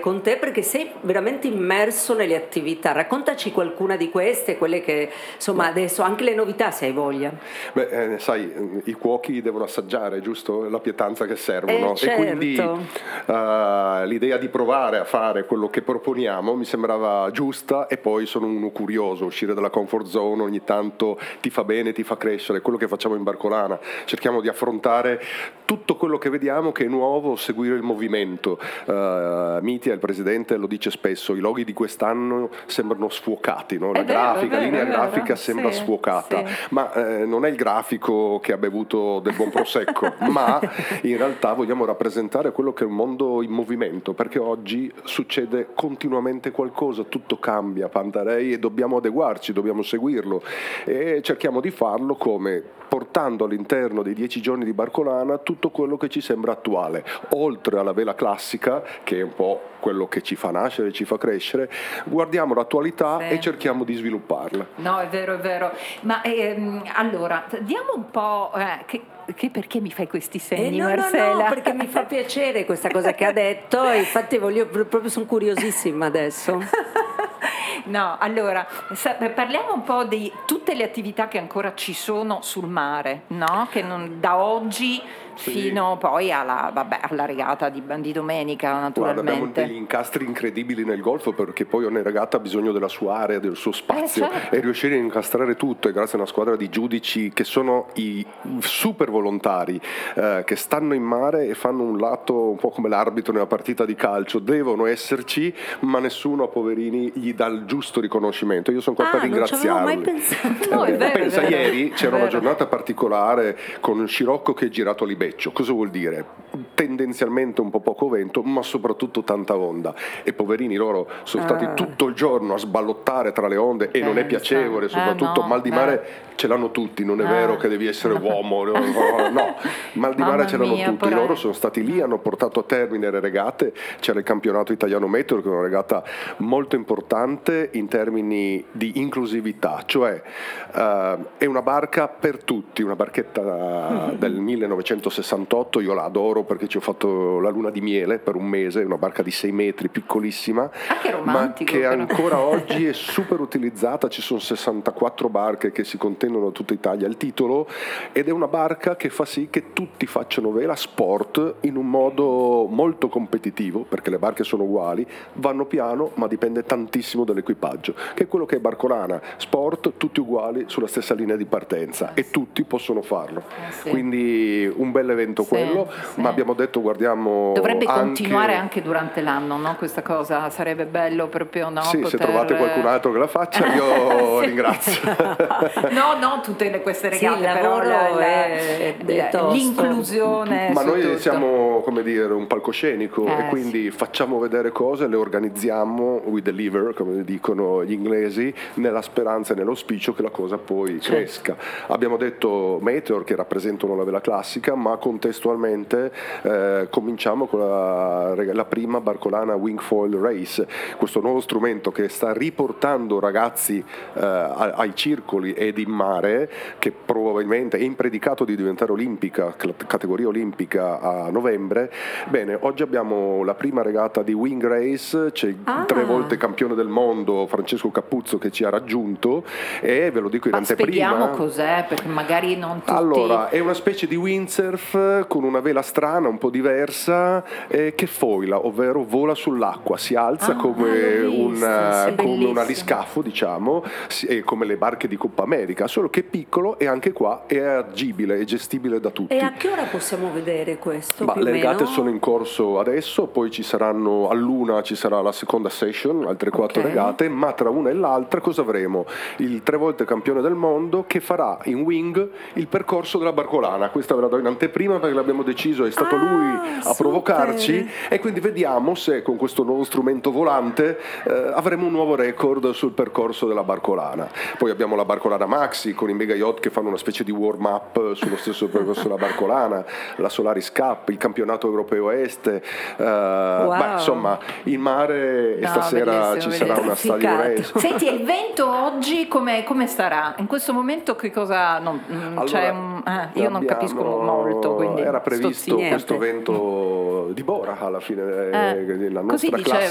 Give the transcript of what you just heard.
con te perché sei veramente immerso nelle attività. Raccontaci qualcuna di queste, quelle che insomma adesso, anche le novità se hai voglia. Beh, sai, i cuochi devono assaggiare, giusto? La pietanza che servono. Certo. E quindi l'idea di provare a fare quello che proponiamo mi sembrava giusta, e poi sono uno curioso, uscire dalla comfort zone ogni tanto ti fa bene, ti fa crescere. Quello che facciamo in Barcolana, cerchiamo di affrontare tutto quello che vediamo che è nuovo, seguire il movimento. Mitia, il presidente, lo dice spesso, i loghi di quest'anno sembrano sfuocati, no? La linea grafica sembra sfuocata, sì. ma non è il grafico che ha bevuto del buon prosecco, ma in realtà vogliamo rappresentare quello che è un mondo in movimento, perché oggi succede continuamente qualcosa, tutto cambia, Pantarei, e dobbiamo adeguarci, dobbiamo seguirlo, e cerchiamo di farlo come portando all'interno dei 10 giorni di Barcolana tutto quello che ci sembra attuale, oltre alla vela classica, che è un po' quello che ci fa nascere, ci fa crescere, guardiamo l'attualità e cerchiamo di svilupparla. No, è vero, ma allora, diamo un po', che perché mi fai questi segni, Marcela? No, perché mi fa piacere questa cosa che ha detto, e infatti proprio sono curiosissima adesso. No, allora, parliamo un po' di tutte le attività che ancora ci sono sul mare, no? Che da oggi fino poi alla regata di domenica, naturalmente. Guarda, abbiamo degli incastri incredibili nel golfo, perché poi ogni regata ha bisogno della sua area, del suo spazio, certo. e riuscire a incastrare tutto, e grazie a una squadra di giudici che sono i super volontari, che stanno in mare e fanno un lato un po' come l'arbitro nella partita di calcio, devono esserci, ma nessuno, poverini, gli dà il giusto riconoscimento. Io sono qua per ringraziarli. Non ci avevo mai pensato. No, è vero, Pensa, è vero, ieri c'era una giornata particolare con un scirocco che è girato a libeccio. Cosa vuol dire? Tendenzialmente un po' poco vento, ma soprattutto tanta onda, e poverini loro sono stati tutto il giorno a sballottare tra le onde, e non è piacevole, soprattutto mal di mare ce l'hanno tutti, non è vero che devi essere uomo, no, mal di mare ce l'hanno tutti. Loro sono stati lì, hanno portato a termine le regate. C'era il campionato italiano Meteo, che è una regata molto importante in termini di inclusività, cioè è una barca per tutti, una barchetta del 1968, io la adoro perché ci ho fatto la luna di miele per un mese, una barca di 6 metri, piccolissima, ma che ancora oggi è super utilizzata. Ci sono 64 barche che si contendono da tutta Italia il titolo, ed è una barca che fa sì che tutti facciano vela sport in un modo molto competitivo, perché le barche sono uguali, vanno piano, ma dipende tantissimo dall'equipaggio, che è quello che è Barcolana, sport, tutti uguali sulla stessa linea di partenza, e tutti possono farlo. Quindi un bel evento quello, ma abbiamo detto guardiamo, dovrebbe continuare anche durante l'anno, no? Questa cosa sarebbe bello proprio, no? Sì, se trovate qualcun altro che la faccia, io ringrazio. No, tutte queste regate, però l'inclusione. Ma noi siamo, come dire, un palcoscenico, e quindi facciamo vedere cose, le organizziamo, we deliver, come dicono gli inglesi, nella speranza e nell'auspicio che la cosa poi cresca. Abbiamo detto Meteor, che rappresentano la vela classica, ma contestualmente cominciamo con la prima Barcolana Wingfoil Race, questo nuovo strumento che sta riportando ragazzi ai circoli ed in mare, che probabilmente è impredicato di diventare olimpica, categoria olimpica a novembre. Bene, oggi abbiamo la prima regata di Wing Race, c'è il 3 volte campione del mondo Francesco Capuzzo che ci ha raggiunto, e ve lo dico in anteprima. Spieghiamo cos'è, perché magari non tutti. Allora, è una specie di windsurf con una vela strana, un po' diversa, che foila, ovvero vola sull'acqua, si alza come un aliscafo, diciamo, come le barche di Coppa America, solo che è piccolo, e anche qua è agibile, è gestibile da tutti. E a che ora possiamo vedere questo? Le regate sono in corso adesso, poi ci saranno all'una, ci sarà la seconda session, altre 4 regate, ma tra una e l'altra cosa avremo? Il 3 volte campione del mondo che farà in wing il percorso della Barcolana. Questa ve la do in anteprima perché l'abbiamo deciso, è stato lui a provocarci, e quindi vediamo se con questo nuovo strumento volante avremo un nuovo record sul percorso della Barcolana. Poi abbiamo la Barcolana Maxi con i mega yacht che fanno una specie di warm up sullo stesso percorso della Barcolana, la Solaris Cup, il campionato europeo est, insomma in mare, e stasera ci sarà una stadio race. Senti, il vento oggi come starà? In questo momento che cosa io non capisco molto, quindi era previsto questo vento di Bora alla fine, la nostra così classica